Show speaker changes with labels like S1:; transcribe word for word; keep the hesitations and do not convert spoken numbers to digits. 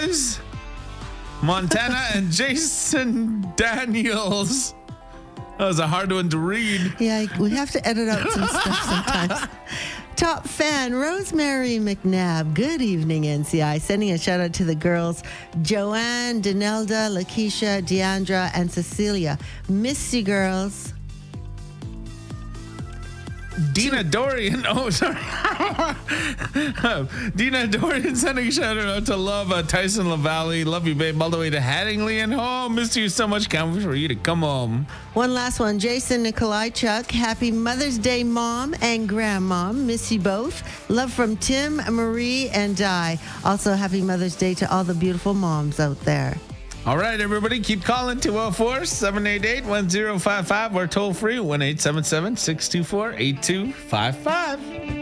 S1: Lopez, Montana, and Jason Daniels. That was a hard one to read.
S2: Yeah, we have to edit out some stuff sometimes. Top fan, Rosemary McNabb. Good evening, N C I. Sending a shout out to the girls, Joanne, Danelda, Lakeisha, Deandra, and Cecilia. Miss you, girls.
S1: Dina Dorian. Oh, sorry. Dina Dorian sending a shout out to love uh, Tyson LaValle. Love you, babe. All the way to Haddingly and home. Missed you so much. Can't wait for you to come home.
S2: One last one. Jason Nikolaichuk. Happy Mother's Day, Mom and Grandmom. Miss you both. Love from Tim, Marie, and Di. Also, happy Mother's Day to all the beautiful moms out there.
S1: All right, everybody, keep calling two oh four, seven eight eight, one oh five five or toll free one eight seven seven, six two four, eight two five five.